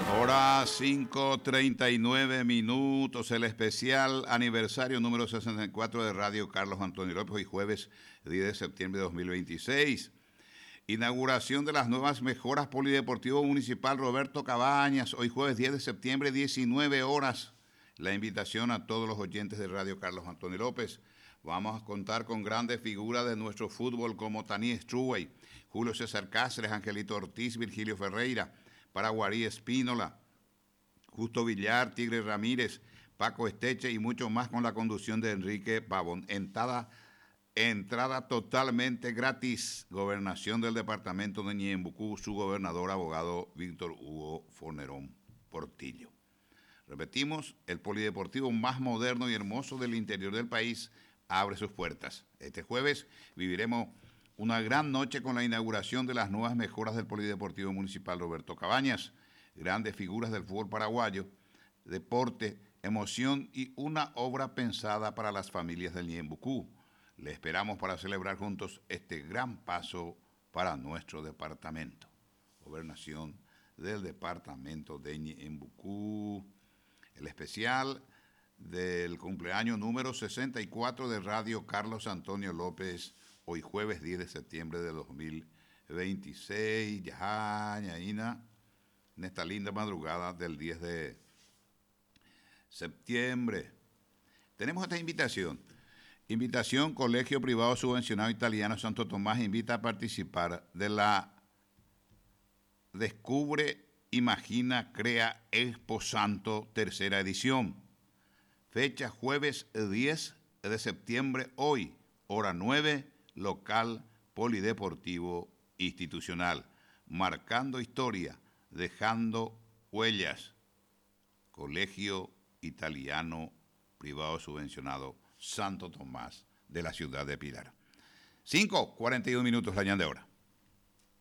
Hora 5:39, el especial aniversario número 64 de Radio Carlos Antonio López, hoy jueves 10 de septiembre de 2026. Inauguración de las nuevas mejoras Polideportivo Municipal Roberto Cabañas, hoy jueves 10 de septiembre, 19 horas. La invitación a todos los oyentes de Radio Carlos Antonio López. Vamos a contar con grandes figuras de nuestro fútbol como Tani Struwey, Julio César Cáceres, Angelito Ortiz, Virgilio Ferreira, Paraguarí Espínola, Justo Villar, Tigre Ramírez, Paco Esteche y mucho más con la conducción de Enrique Pavón. Entrada totalmente gratis. Gobernación del departamento de Ñeembucú, su gobernador abogado Víctor Hugo Fornerón Portillo. Repetimos, el polideportivo más moderno y hermoso del interior del país abre sus puertas. Este jueves viviremos una gran noche con la inauguración de las nuevas mejoras del Polideportivo Municipal Roberto Cabañas. Grandes figuras del fútbol paraguayo, deporte, emoción y una obra pensada para las familias del Ñeembucú. Le esperamos para celebrar juntos este gran paso para nuestro departamento. Gobernación del departamento de Ñeembucú. El especial del cumpleaños número 64 de Radio Carlos Antonio López, hoy jueves 10 de septiembre de 2026, en esta linda madrugada del 10 de septiembre. Tenemos esta invitación. Invitación, Colegio Privado Subvencionado Italiano Santo Tomás invita a participar de la Descubre, Imagina, Crea Expo Santo, tercera edición. Fecha jueves 10 de septiembre, hoy, hora 9, local polideportivo institucional. Marcando historia, dejando huellas. Colegio Italiano Privado Subvencionado Santo Tomás de la ciudad de Pilar. 5:41, la ñan de hora.